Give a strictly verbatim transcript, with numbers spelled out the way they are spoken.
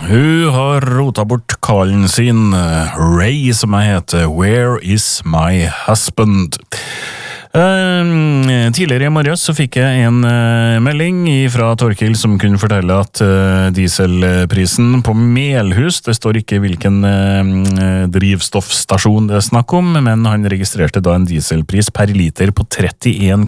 Hun har rota bort kallen sin, Ray, som jeg heter. Where is my husband? Uh, tidligere i morges så fikk jeg en uh, melding fra Torkil som kunne fortelle at uh, dieselprisen på Melhus, det står ikke hvilken uh, drivstoffstasjon det er snakk om, men han registrerte da en dieselpris per liter på trettien